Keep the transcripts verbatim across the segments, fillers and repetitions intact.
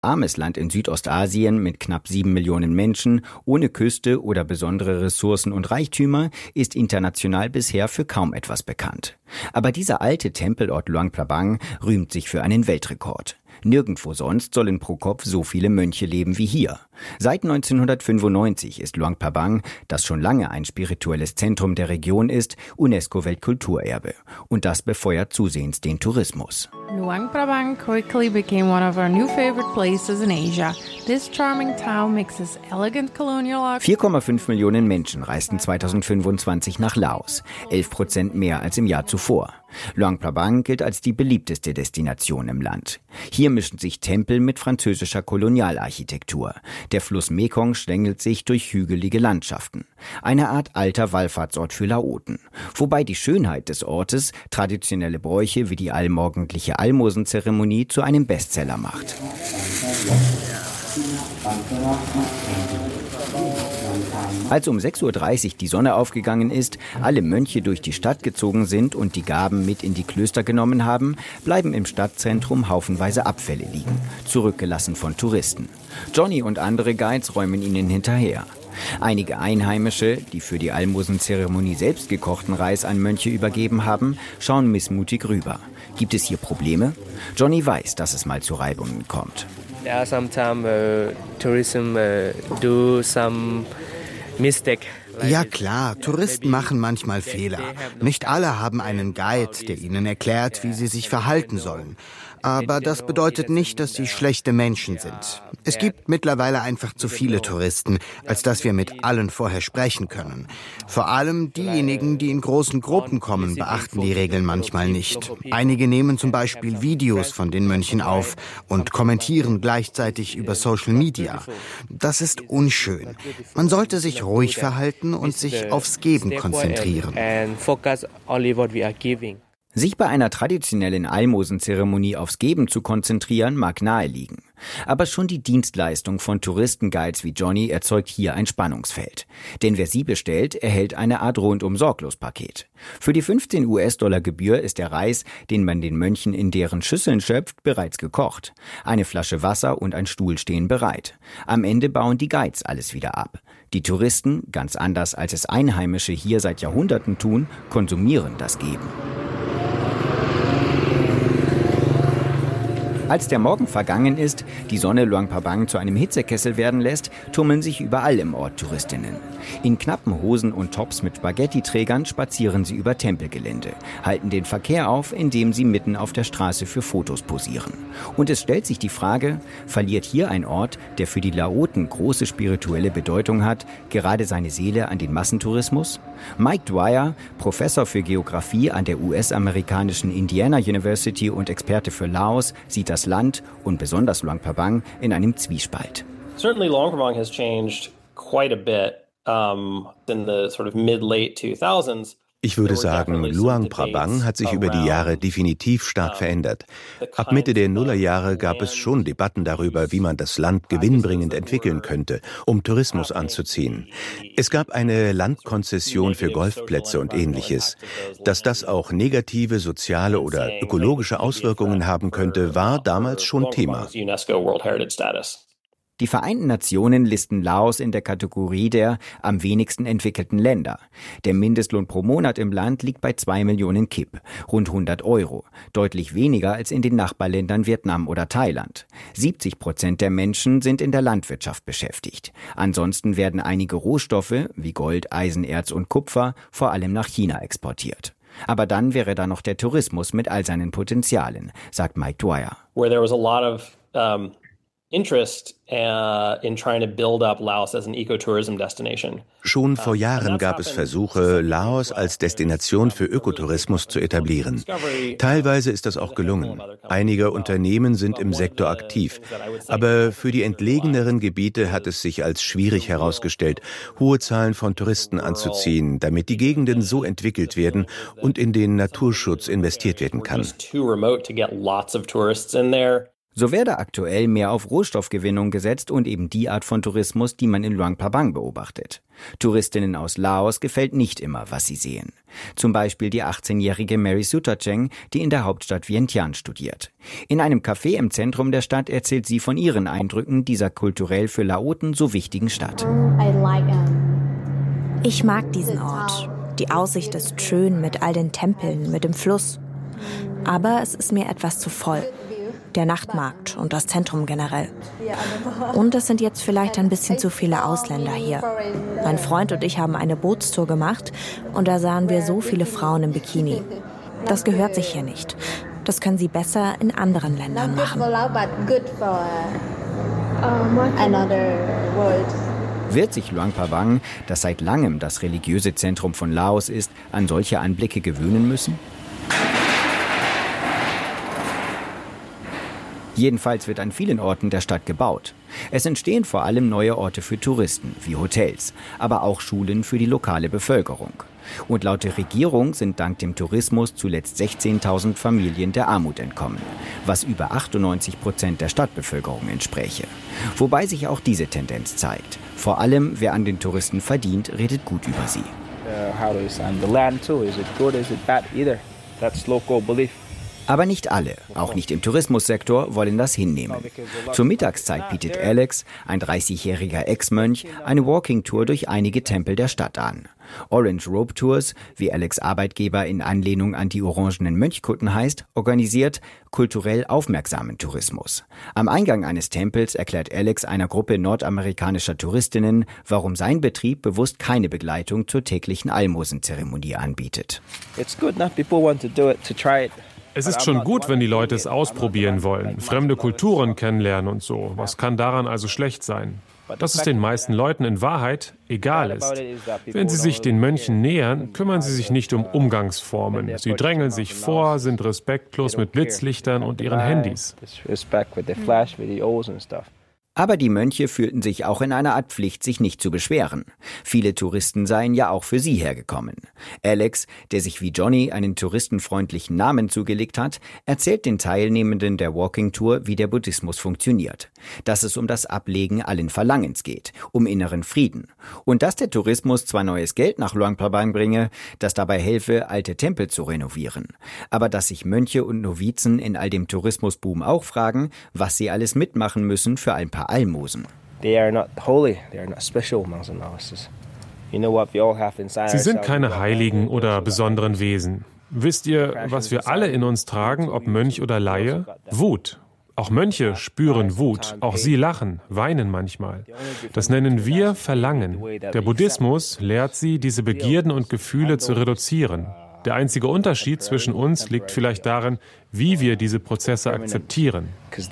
Armes Land in Südostasien mit knapp sieben Millionen Menschen, ohne Küste oder besondere Ressourcen und Reichtümer, ist international bisher für kaum etwas bekannt. Aber dieser alte Tempelort Luang Prabang rühmt sich für einen Weltrekord. Nirgendwo sonst sollen pro Kopf so viele Mönche leben wie hier. Seit neunzehnhundertfünfundneunzig ist Luang Prabang, das schon lange ein spirituelles Zentrum der Region ist, UNESCO-Weltkulturerbe. Und das befeuert zusehends den Tourismus. Luang Prabang quickly became one of our new favorite places in Asia. This charming town mixes elegant colonial vier Komma fünf Millionen Menschen reisten zweitausendfünfundzwanzig nach Laos, elf Prozent mehr als im Jahr zuvor. Luang Prabang gilt als die beliebteste Destination im Land. Hier mischen sich Tempel mit französischer Kolonialarchitektur. Der Fluss Mekong schlängelt sich durch hügelige Landschaften. Eine Art alter Wallfahrtsort für Laoten. Wobei die Schönheit des Ortes traditionelle Bräuche wie die allmorgendliche Almosenzeremonie zu einem Bestseller macht. Als um sechs Uhr dreißig die Sonne aufgegangen ist, alle Mönche durch die Stadt gezogen sind und die Gaben mit in die Klöster genommen haben, bleiben im Stadtzentrum haufenweise Abfälle liegen, zurückgelassen von Touristen. Johnny und andere Guides räumen ihnen hinterher. Einige Einheimische, die für die Almosenzeremonie selbst gekochten Reis an Mönche übergeben haben, schauen missmutig rüber. Gibt es hier Probleme? Johnny weiß, dass es mal zu Reibungen kommt. Yeah, sometimes uh, tourism uh, do some mistake. Ja klar, Touristen machen manchmal Fehler. Nicht alle haben einen Guide, der ihnen erklärt, wie sie sich verhalten sollen. Aber das bedeutet nicht, dass sie schlechte Menschen sind. Es gibt mittlerweile einfach zu viele Touristen, als dass wir mit allen vorher sprechen können. Vor allem diejenigen, die in großen Gruppen kommen, beachten die Regeln manchmal nicht. Einige nehmen zum Beispiel Videos von den Mönchen auf und kommentieren gleichzeitig über Social Media. Das ist unschön. Man sollte sich ruhig verhalten und sich aufs Geben konzentrieren. Sich bei einer traditionellen Almosenzeremonie aufs Geben zu konzentrieren, mag naheliegen. Aber schon die Dienstleistung von Touristenguides wie Johnny erzeugt hier ein Spannungsfeld. Denn wer sie bestellt, erhält eine Art Rundum-Sorglos-Paket. Für die fünfzehn US-Dollar Gebühr ist der Reis, den man den Mönchen in deren Schüsseln schöpft, bereits gekocht. Eine Flasche Wasser und ein Stuhl stehen bereit. Am Ende bauen die Guides alles wieder ab. Die Touristen, ganz anders als es Einheimische hier seit Jahrhunderten tun, konsumieren das Geben. Als der Morgen vergangen ist, die Sonne Luang Prabang zu einem Hitzekessel werden lässt, tummeln sich überall im Ort Touristinnen. In knappen Hosen und Tops mit Spaghetti-Trägern spazieren sie über Tempelgelände, halten den Verkehr auf, indem sie mitten auf der Straße für Fotos posieren. Und es stellt sich die Frage, verliert hier ein Ort, der für die Laoten große spirituelle Bedeutung hat, gerade seine Seele an den Massentourismus? Mike Dwyer, Professor für Geografie an der U S-amerikanischen Indiana University und Experte für Laos, sieht das Land und besonders Luang Prabang in einem Zwiespalt. Certainly Luang Prabang has changed quite a bit um, in the sort of mid-late two thousands. Ich würde sagen, Luang Prabang hat sich über die Jahre definitiv stark verändert. Ab Mitte der Nullerjahre gab es schon Debatten darüber, wie man das Land gewinnbringend entwickeln könnte, um Tourismus anzuziehen. Es gab eine Landkonzession für Golfplätze und Ähnliches. Dass das auch negative soziale oder ökologische Auswirkungen haben könnte, war damals schon Thema. Die Vereinten Nationen listen Laos in der Kategorie der am wenigsten entwickelten Länder. Der Mindestlohn pro Monat im Land liegt bei zwei Millionen Kip, rund hundert Euro, deutlich weniger als in den Nachbarländern Vietnam oder Thailand. siebzig Prozent der Menschen sind in der Landwirtschaft beschäftigt. Ansonsten werden einige Rohstoffe wie Gold, Eisenerz und Kupfer vor allem nach China exportiert. Aber dann wäre da noch der Tourismus mit all seinen Potenzialen, sagt Mike Dwyer. Where there was a lot of um interest uh, in trying to build up Laos as an ecotourism destination. Schon vor Jahren gab es Versuche, Laos als Destination für Ökotourismus zu etablieren. Teilweise ist das auch gelungen. Einige Unternehmen sind im Sektor aktiv. Aber für die entlegeneren Gebiete hat es sich als schwierig herausgestellt, hohe Zahlen von Touristen anzuziehen, damit die Gegenden so entwickelt werden und in den Naturschutz investiert werden kann. So werde aktuell mehr auf Rohstoffgewinnung gesetzt und eben die Art von Tourismus, die man in Luang Prabang beobachtet. Touristinnen aus Laos gefällt nicht immer, was sie sehen. Zum Beispiel die achtzehnjährige Mary Sutacheng, die in der Hauptstadt Vientiane studiert. In einem Café im Zentrum der Stadt erzählt sie von ihren Eindrücken dieser kulturell für Laoten so wichtigen Stadt. Ich mag diesen Ort. Die Aussicht ist schön mit all den Tempeln, mit dem Fluss. Aber es ist mir etwas zu voll. Der Nachtmarkt und das Zentrum generell. Und es sind jetzt vielleicht ein bisschen zu viele Ausländer hier. Mein Freund und ich haben eine Bootstour gemacht und da sahen wir so viele Frauen im Bikini. Das gehört sich hier nicht. Das können sie besser in anderen Ländern machen. Wird sich Luang Prabang, das seit langem das religiöse Zentrum von Laos ist, an solche Anblicke gewöhnen müssen? Jedenfalls wird an vielen Orten der Stadt gebaut. Es entstehen vor allem neue Orte für Touristen, wie Hotels, aber auch Schulen für die lokale Bevölkerung. Und laut der Regierung sind dank dem Tourismus zuletzt sechzehntausend Familien der Armut entkommen, was über achtundneunzig Prozent der Stadtbevölkerung entspräche. Wobei sich auch diese Tendenz zeigt. Vor allem, wer an den Touristen verdient, redet gut über sie. Aber nicht alle, auch nicht im Tourismussektor, wollen das hinnehmen. Zur Mittagszeit bietet Alex, ein dreißigjähriger Ex-Mönch, eine Walking-Tour durch einige Tempel der Stadt an. Orange Robe Tours, wie Alex' Arbeitgeber in Anlehnung an die orangenen Mönchkutten heißt, organisiert kulturell aufmerksamen Tourismus. Am Eingang eines Tempels erklärt Alex einer Gruppe nordamerikanischer Touristinnen, warum sein Betrieb bewusst keine Begleitung zur täglichen Almosenzeremonie anbietet. It's good enough. People want to do it to try it. Es ist schon gut, wenn die Leute es ausprobieren wollen, fremde Kulturen kennenlernen und so. Was kann daran also schlecht sein? Dass es den meisten Leuten in Wahrheit egal ist. Wenn sie sich den Mönchen nähern, kümmern sie sich nicht um Umgangsformen. Sie drängeln sich vor, sind respektlos mit Blitzlichtern und ihren Handys. Aber die Mönche fühlten sich auch in einer Art Pflicht, sich nicht zu beschweren. Viele Touristen seien ja auch für sie hergekommen. Alex, der sich wie Johnny einen touristenfreundlichen Namen zugelegt hat, erzählt den Teilnehmenden der Walking Tour, wie der Buddhismus funktioniert. Dass es um das Ablegen allen Verlangens geht, um inneren Frieden. Und dass der Tourismus zwar neues Geld nach Luang Prabang bringe, das dabei helfe, alte Tempel zu renovieren. Aber dass sich Mönche und Novizen in all dem Tourismusboom auch fragen, was sie alles mitmachen müssen für ein paar Almosen. Sie sind keine Heiligen oder besonderen Wesen. Wisst ihr, was wir alle in uns tragen, ob Mönch oder Laie? Wut. Auch Mönche spüren Wut. Auch sie lachen, weinen manchmal. Das nennen wir Verlangen. Der Buddhismus lehrt sie, diese Begierden und Gefühle zu reduzieren. Der einzige Unterschied zwischen uns liegt vielleicht darin, wie wir diese Prozesse akzeptieren.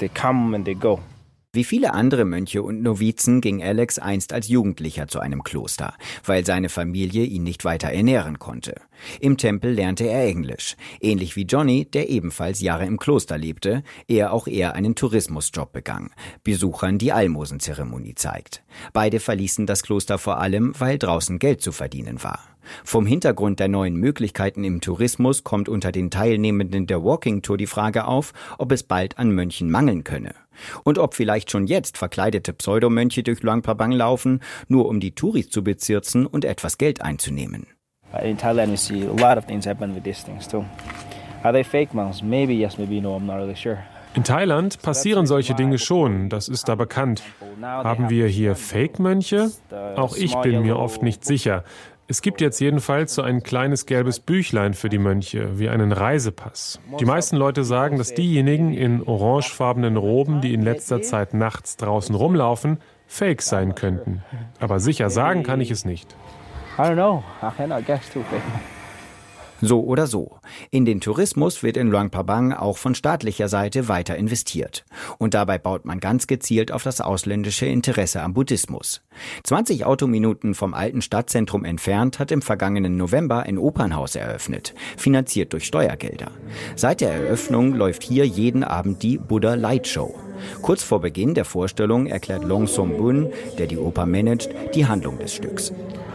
Wie viele andere Mönche und Novizen ging Alex einst als Jugendlicher zu einem Kloster, weil seine Familie ihn nicht weiter ernähren konnte. Im Tempel lernte er Englisch, ähnlich wie Johnny, der ebenfalls Jahre im Kloster lebte, ehe auch er einen Tourismusjob begann, Besuchern die Almosenzeremonie zeigt. Beide verließen das Kloster vor allem, weil draußen Geld zu verdienen war. Vom Hintergrund der neuen Möglichkeiten im Tourismus kommt unter den Teilnehmenden der Walking Tour die Frage auf, ob es bald an Mönchen mangeln könne. Und ob vielleicht schon jetzt verkleidete Pseudomönche durch Luang Prabang laufen, nur um die Touris zu bezirzen und etwas Geld einzunehmen. In Thailand we see a lot of things happen with these things too. Are they fake monks? Maybe yes, maybe no, I'm not really sure. In Thailand passieren solche Dinge schon, das ist da bekannt. Haben wir hier Fake-Mönche? Auch ich bin mir oft nicht sicher. Es gibt jetzt jedenfalls so ein kleines gelbes Büchlein für die Mönche, wie einen Reisepass. Die meisten Leute sagen, dass diejenigen in orangefarbenen Roben, die in letzter Zeit nachts draußen rumlaufen, Fake sein könnten. Aber sicher sagen kann ich es nicht. I don't know. I cannot guess too fake. So oder so. In den Tourismus wird in Luang Prabang auch von staatlicher Seite weiter investiert. Und dabei baut man ganz gezielt auf das ausländische Interesse am Buddhismus. zwanzig Autominuten vom alten Stadtzentrum entfernt hat im vergangenen November ein Opernhaus eröffnet, finanziert durch Steuergelder. Seit der Eröffnung läuft hier jeden Abend die Buddha Light Show. Kurz vor Beginn der Vorstellung erklärt Long Som-bun, der die Oper managt, die Handlung des Stücks.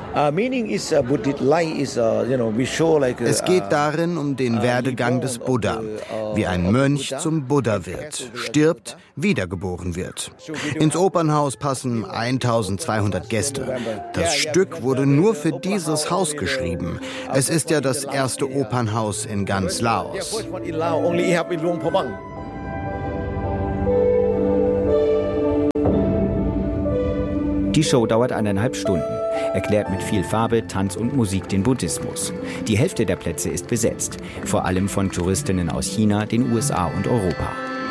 Es geht darin um den Werdegang des Buddha, wie ein Mönch zum Buddha wird, stirbt, wiedergeboren wird. Ins Opernhaus passen eintausendzweihundert Gäste. Das Stück wurde nur für dieses Haus geschrieben. Es ist ja das erste Opernhaus in ganz Laos. Die Show dauert eineinhalb Stunden, erklärt mit viel Farbe, Tanz und Musik den Buddhismus. Die Hälfte der Plätze ist besetzt, vor allem von Touristinnen aus China, den U S A und Europa.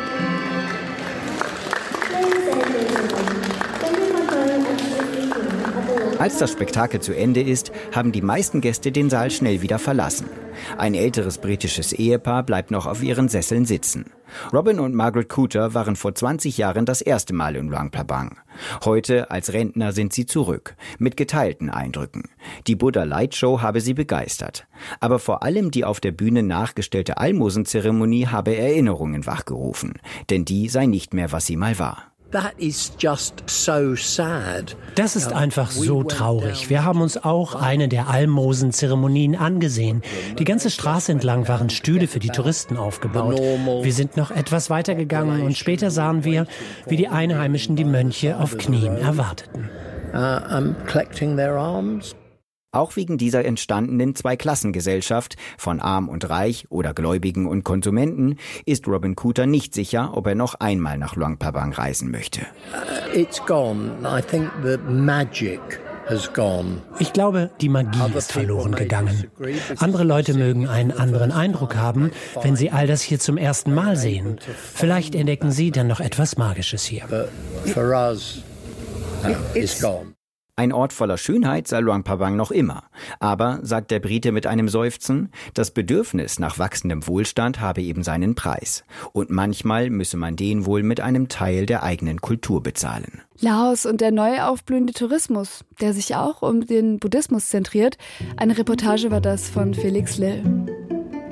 Als das Spektakel zu Ende ist, haben die meisten Gäste den Saal schnell wieder verlassen. Ein älteres britisches Ehepaar bleibt noch auf ihren Sesseln sitzen. Robin und Margaret Cooter waren vor zwanzig Jahren das erste Mal in Luang Prabang. Heute, als Rentner, sind sie zurück, mit geteilten Eindrücken. Die Buddha Light Show habe sie begeistert. Aber vor allem die auf der Bühne nachgestellte Almosenzeremonie habe Erinnerungen wachgerufen. Denn die sei nicht mehr, was sie mal war. Das ist einfach so traurig. Wir haben uns auch eine der Almosenzeremonien angesehen. Die ganze Straße entlang waren Stühle für die Touristen aufgebaut. Wir sind noch etwas weiter gegangen und später sahen wir, wie die Einheimischen die Mönche auf Knien erwarteten. Auch wegen dieser entstandenen Zweiklassengesellschaft von Arm und Reich oder Gläubigen und Konsumenten ist Robin Cooter nicht sicher, ob er noch einmal nach Luang Prabang reisen möchte. Ich glaube, die Magie ist verloren gegangen. Andere Leute mögen einen anderen Eindruck haben, wenn sie all das hier zum ersten Mal sehen. Vielleicht entdecken sie dann noch etwas Magisches hier. Ein Ort voller Schönheit sei Luang Prabang noch immer. Aber, sagt der Brite mit einem Seufzen, das Bedürfnis nach wachsendem Wohlstand habe eben seinen Preis. Und manchmal müsse man den wohl mit einem Teil der eigenen Kultur bezahlen. Laos und der neu aufblühende Tourismus, der sich auch um den Buddhismus zentriert. Eine Reportage war das von Felix Lill.